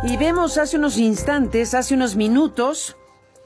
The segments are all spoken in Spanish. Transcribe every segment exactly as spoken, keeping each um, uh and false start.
Y vemos hace unos instantes, hace unos minutos,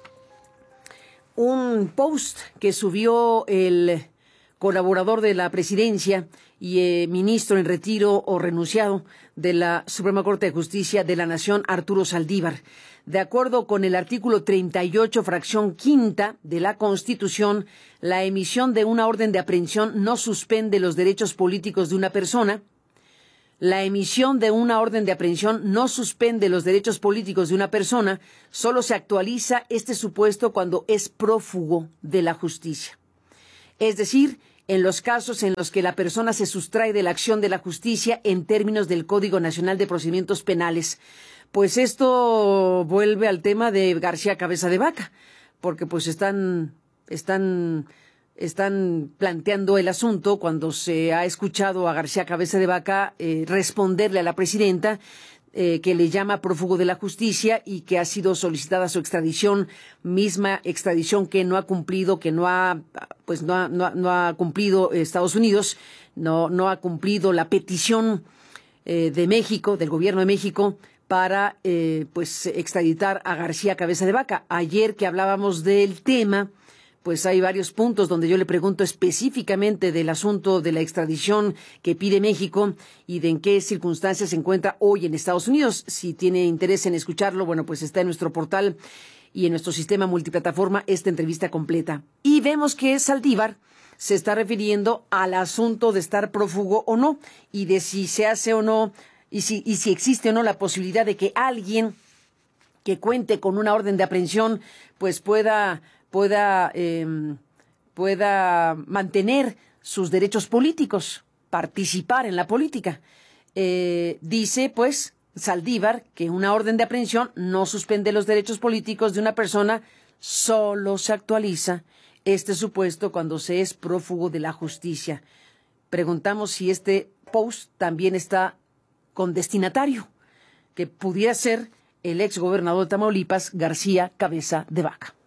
un post que subió el colaborador de la presidencia y eh, ministro en retiro o renunciado de la Suprema Corte de Justicia de la Nación, Arturo Saldívar. De acuerdo con el artículo treinta y ocho, fracción quinta de la Constitución, la emisión de una orden de aprehensión no suspende los derechos políticos de una persona. La emisión de una orden de aprehensión no suspende los derechos políticos de una persona, solo se actualiza este supuesto cuando es prófugo de la justicia. Es decir, en los casos en los que la persona se sustrae de la acción de la justicia en términos del Código Nacional de Procedimientos Penales. Pues esto vuelve al tema de García Cabeza de Vaca, porque pues están, están, están planteando el asunto cuando se ha escuchado a García Cabeza de Vaca eh, responderle a la presidenta eh, que le llama prófugo de la justicia y que ha sido solicitada su extradición, misma extradición que no ha cumplido, que no ha, pues no ha, no ha, no ha cumplido Estados Unidos, no, no ha cumplido la petición eh, de México, del gobierno de México, para eh, pues extraditar a García Cabeza de Vaca. Ayer que hablábamos del tema, pues hay varios puntos donde yo le pregunto específicamente del asunto de la extradición que pide México y de en qué circunstancias se encuentra hoy en Estados Unidos. Si tiene interés en escucharlo, bueno, pues está en nuestro portal y en nuestro sistema multiplataforma esta entrevista completa. Y vemos que Saldívar se está refiriendo al asunto de estar prófugo o no y de si se hace o no y si, y si existe o no la posibilidad de que alguien que cuente con una orden de aprehensión pues pueda pueda eh, pueda mantener sus derechos políticos, participar en la política. Eh, dice pues Saldívar que una orden de aprehensión no suspende los derechos políticos de una persona, solo se actualiza este supuesto cuando se es prófugo de la justicia. Preguntamos si este post también está con destinatario, que pudiera ser el exgobernador de Tamaulipas, García Cabeza de Vaca.